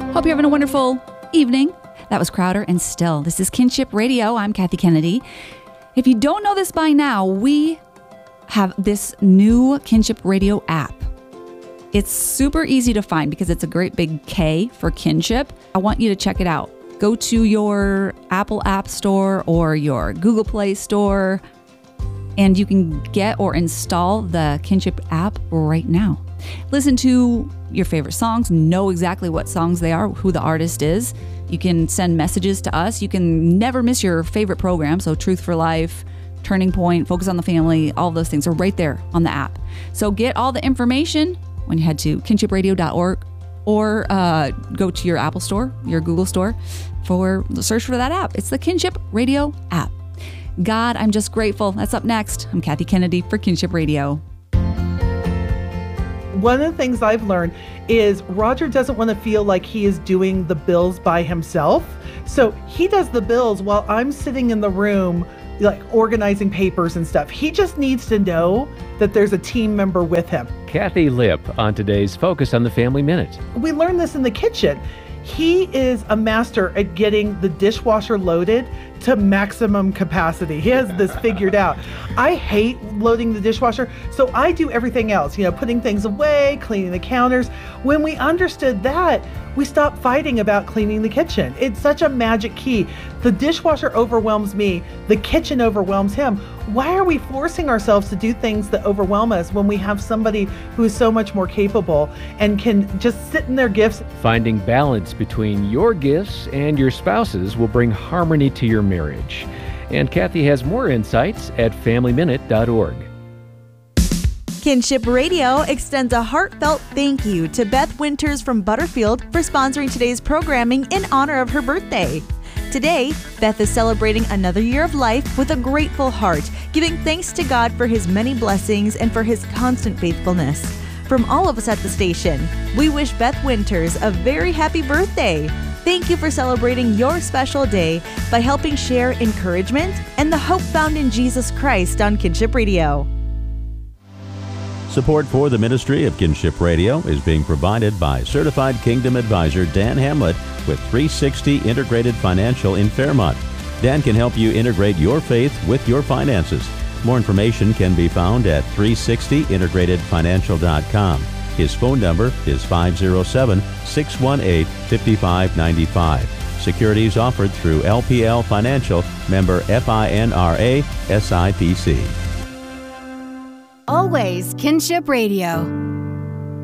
Hope you're having a wonderful evening. That was Crowder and Still. This is Kinship Radio. I'm Kathy Kennedy. If you don't know this by now, we have this new Kinship Radio app. It's super easy to find because it's a great big K for Kinship. I want you to check it out. Go to your Apple App Store or your Google Play Store, and you can get or install the Kinship app right now. Listen to your favorite songs, know exactly what songs they are, who the artist is. You can send messages to us. You can never miss your favorite program. So Truth for Life, Turning Point, Focus on the Family, all of those things are right there on the app. So get all the information when you head to kinshipradio.org or go to your Apple Store, your Google Store, for search for that app. It's the Kinship Radio app. God, I'm just grateful. That's up next. I'm Kathy Kennedy for Kinship Radio. One of the things I've learned is Roger doesn't want to feel like he is doing the bills by himself. So he does the bills while I'm sitting in the room, like organizing papers and stuff. He just needs to know that there's a team member with him. Kathy Lipp on today's Focus on the Family Minute. We learned this in the kitchen. He is a master at getting the dishwasher loaded to maximum capacity. He has this figured out. I hate loading the dishwasher, so I do everything else, putting things away, cleaning the counters. When we understood that, we stopped fighting about cleaning the kitchen. It's such a magic key. The dishwasher overwhelms me. The kitchen overwhelms him. Why are we forcing ourselves to do things that overwhelm us when we have somebody who is so much more capable and can just sit in their gifts? Finding balance between your gifts and your spouse's will bring harmony to your marriage. And Kathy has more insights at FamilyMinute.org. Kinship Radio extends a heartfelt thank you to Beth Winters from Butterfield for sponsoring today's programming in honor of her birthday. Today, Beth is celebrating another year of life with a grateful heart, giving thanks to God for His many blessings and for His constant faithfulness. From all of us at the station, we wish Beth Winters a very happy birthday. Thank you for celebrating your special day by helping share encouragement and the hope found in Jesus Christ on Kinship Radio. Support for the ministry of Kinship Radio is being provided by Certified Kingdom Advisor Dan Hamlet with 360 Integrated Financial in Fairmont. Dan can help you integrate your faith with your finances. More information can be found at 360integratedfinancial.com. His phone number is 507-618-5595. Securities offered through LPL Financial, member FINRA, SIPC. Always Kinship Radio.